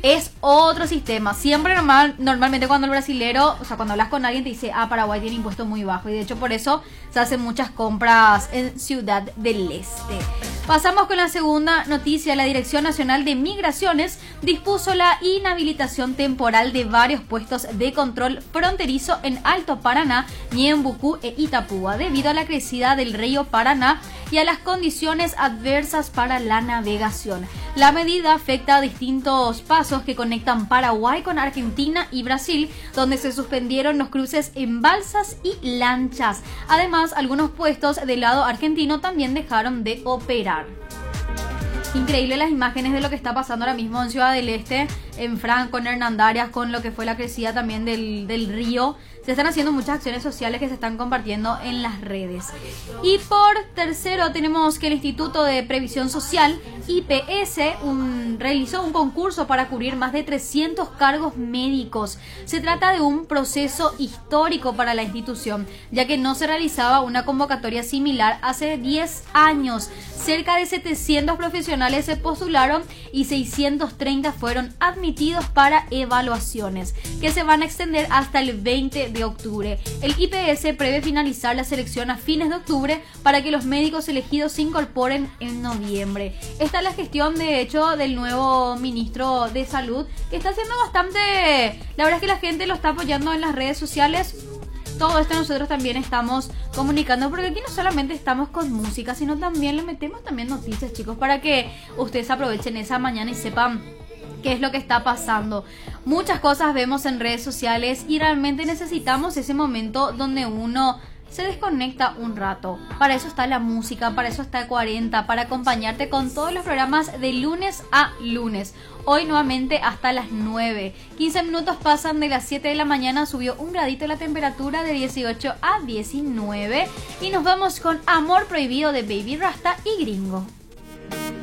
Es otro sistema. Siempre normalmente cuando el brasilero, o sea, cuando hablas con alguien te dice, Paraguay tiene impuesto muy bajo. Y de hecho por eso se hacen muchas compras en Ciudad del Este. Pasamos con la segunda noticia. La Dirección Nacional de Migraciones dispuso la inhabilitación temporal de varios puestos de control fronterizo en Alto Paraná, Ñembucú e Itapúa, debido a la crecida del río Paraná y a las condiciones adversas para la navegación. La medida afecta a distintos pasos que conectan Paraguay con Argentina y Brasil, donde se suspendieron los cruces en balsas y lanchas. Además, algunos puestos del lado argentino también dejaron de operar. Increíble las imágenes de lo que está pasando ahora mismo en Ciudad del Este, en Franco, en Hernandarias, con lo que fue la crecida también del río. Se están haciendo muchas acciones sociales que se están compartiendo en las redes. Y por tercero tenemos que el Instituto de Previsión Social, IPS, realizó un concurso para cubrir más de 300 cargos médicos. Se trata de un proceso histórico para la institución, ya que no se realizaba una convocatoria similar hace 10 años. Cerca de 700 profesionales se postularon y 630 fueron admitidos para evaluaciones, que se van a extender hasta el 20 de octubre. El IPS prevé finalizar la selección a fines de octubre para que los médicos elegidos se incorporen en noviembre. Esta es la gestión, de hecho, del nuevo ministro de Salud, que está haciendo bastante... La verdad es que la gente lo está apoyando en las redes sociales. Todo esto nosotros también estamos comunicando, porque aquí no solamente estamos con música, sino también le metemos también noticias, chicos, para que ustedes aprovechen esa mañana y sepan qué es lo que está pasando. Muchas cosas vemos en redes sociales y realmente necesitamos ese momento donde uno se desconecta un rato. Para eso está la música, para eso está 40, para acompañarte con todos los programas de lunes a lunes. Hoy nuevamente hasta las 9. 15 minutos pasan de las 7 de la mañana, subió un gradito la temperatura de 18 a 19. Y nos vamos con Amor Prohibido de Baby Rasta y Gringo.